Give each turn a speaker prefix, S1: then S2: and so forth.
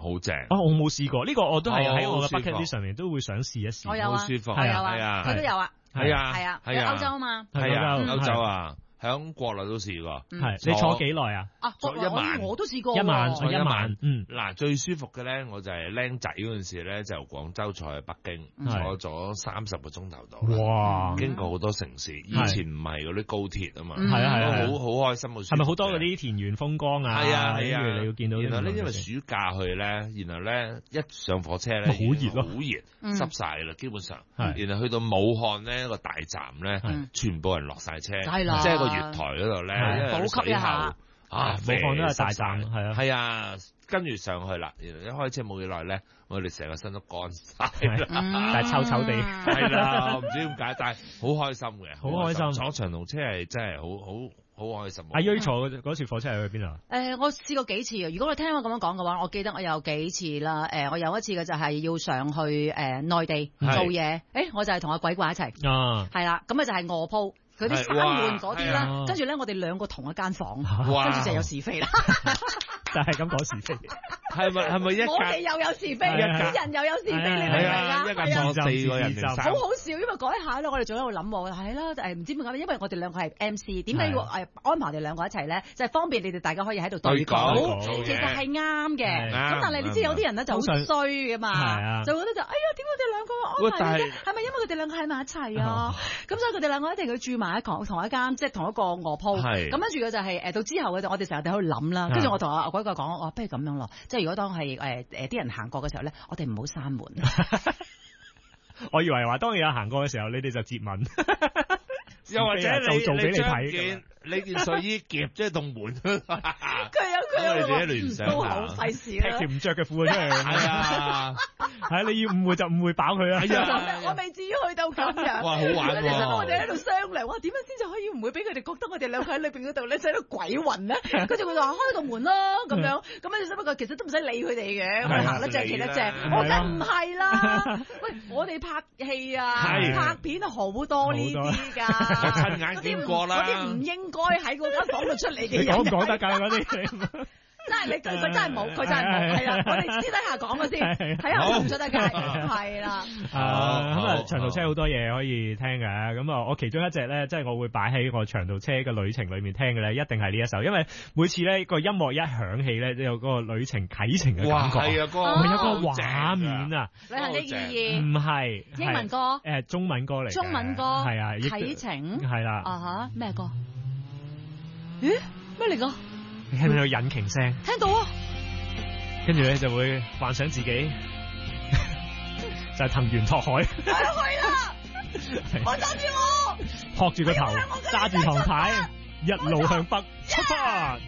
S1: 好正。
S2: 我冇試過呢個，我都係喺我嘅 bucket list 上面都會想試一試。
S3: 我有啊，
S1: 好舒服，
S3: 我有啊，佢都有啊，
S1: 係啊，
S3: 係啊，
S1: 係啊，
S3: 歐洲啊嘛，
S1: 係啊，歐洲啊。響國內都試過，
S2: 係你坐幾耐啊？
S1: 坐一晚，
S3: 我都試過
S2: 一晚。
S1: 嗱，最舒服嘅咧，我就係僆仔嗰陣時咧，就廣州坐去北京，坐咗30個鐘頭度。
S2: 哇！
S1: 經過好多城市，以前唔係嗰啲高鐵啊嘛，
S2: 係啊，
S1: 好開心。
S2: 係咪好多嗰啲田園風光啊？
S1: 係啊，
S2: 跟住你要見到。
S1: 然後咧，因為暑假去咧，然後咧一上火車咧，
S2: 好熱咯，
S1: 好熱，濕晒啦，基本上。然後去到武漢咧個大站咧，全部人落晒車，即係個月台嗰度咧。
S3: 補給一下
S2: 武漢都係大站，
S1: 係啊，跟住上去啦，然後一開車冇幾耐咧，我哋成個身都乾晒啦，
S2: 但係臭臭地，
S1: 係啦，唔知點解，但係好開心嘅，
S2: 好開心，
S1: 坐長途車係真係好開心。
S2: 阿瑞坐嗰次火車係去邊啊？
S3: 我試過幾次啊！如果你聽我咁樣講嘅話，我記得我有幾次啦。我有一次嘅就係要上去內地做嘢，我就係同阿鬼怪一齊，係啦，咁啊就係臥鋪。佢啲三門嗰啲啦，跟住咧我哋兩個同一間房，跟住就有是非啦。
S2: 就係咁講是非，
S1: 係咪一？
S3: 我哋又有是非，啲人又有是非，你明唔明啊？
S1: 一間坐4個人，
S3: 好好笑，因為嗰一下咧，我哋仲喺度諗，係啦，唔知點解，因為我哋兩個係 MC， 點解要安排我哋兩個一齊咧？就係方便你哋大家可以喺度對稿，其實係啱嘅。咁但係你知有啲人咧就好衰㗎嘛，就覺得就哎呀，點解我哋兩個安排啫？係咪因為佢哋兩個喺埋一齊啊？咁所以佢哋兩個一定要住埋同一間，即係同一個臥鋪。咁跟住嘅就係到之後嘅，我哋成日喺度諗啦。跟住我同阿鬼哥講，我話不如咁樣咯，即係如果當係啲人行過嘅時候咧，我哋唔好閂門。
S2: 我以為話當你有行過嘅時候，你哋就接吻，
S1: 又或者你
S2: 做俾你睇。
S1: 你件睡衣夾咗喺棟門，
S3: 佢有
S1: 你自己聯想
S3: 都好費事啦，
S2: 踢條唔着嘅褲出嚟，係啊，係你要誤會就誤會飽佢啦。係
S3: 啊，我未至於去到咁樣。
S1: 哇，好玩喎！
S3: 我哋喺度商量，哇，點樣先至可以唔會俾佢哋覺得我哋兩個喺裏邊嗰度咧，喺度鬼混咧？跟住佢就話開個門咯，咁樣，咁你使不過其實都唔使理佢哋嘅，佢行得正企得正。我梗唔係啦，喂，我哋拍戲啊，拍片好多呢啲㗎，
S1: 我親眼見過啦，
S3: 嗰啲唔應該喺嗰間房度出嚟嘅人，
S2: 講唔講得㗎嗰啲？
S3: 真係佢真係冇，佢真係冇，係啦，我哋私底下講嘅先，睇下唔出得街，係啦。
S2: 咁啊，長途車好多嘢可以聽嘅，咁啊，我其中一隻咧，即係我會擺喺我長途車嘅旅程裏面聽嘅咧，一定係呢一首，因為每次咧個音樂一響起咧，都有嗰個旅程啟程嘅感覺，
S1: 係啊，
S2: 有個畫面啊，
S3: 旅行的意義
S2: 唔係
S3: 英文歌，
S2: 中文歌嚟，
S3: 中文歌
S2: 係啊，
S3: 啟程
S2: 係啦，
S3: 咩歌？咦，咩嚟㗎？
S2: 你聽到引擎聲？聽
S3: 到啊！
S2: 跟住咧就會幻想自己就係藤原拓海，
S3: 去啦！我揸住我，
S2: 撲住個頭，揸住唐太，一路向北出發。